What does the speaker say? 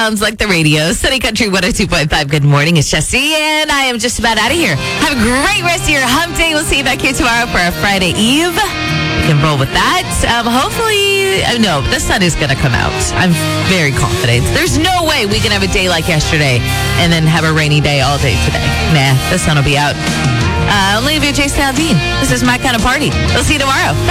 sounds like the radio. Sunny Country 102.5. Good morning. It's Jesse, and I am just about out of here. Have a great rest of your hump day. We'll see you back here tomorrow for a Friday Eve. We can roll with that. Hopefully, no, the sun is going to come out. I'm very confident. There's no way we can have a day like yesterday and then have a rainy day all day today. Nah, the sun will be out. I'll leave you, Jason Aldean. This is my kind of party. We'll see you tomorrow.